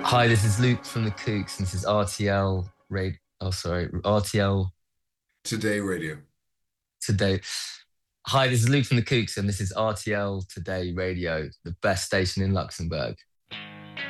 Hi, this is Luke from the Kooks, and this is RTL Radio. Oh, sorry, RTL Today Radio. Today. Hi, this is Luke from the Kooks, and this is RTL Today Radio, the best station in Luxembourg.